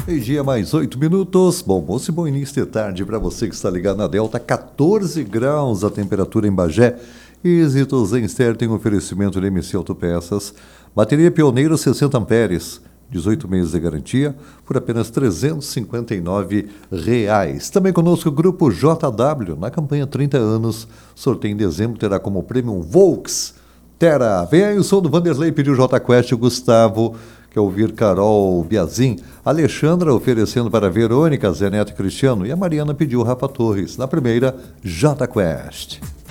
Meio-dia mais 8 minutos. Bom almoço e bom início de tarde para você que está ligado na Delta. 14 graus a temperatura em Bagé. Êxitos em Ster tem oferecimento de MC Autopeças. Bateria Pioneiro 60 amperes. 18 meses de garantia por apenas R$ 359. Também conosco o Grupo JW. Na campanha 30 anos. Sorteio em dezembro terá como prêmio um Volks Terra. Vem aí o som do Vanderlei, pediu J Quest, o Gustavo quer ouvir Carol Biazin, Alexandra oferecendo para Verônica, Zé Neto e Cristiano, e a Mariana pediu Rafa Torres. Na primeira, J Quest.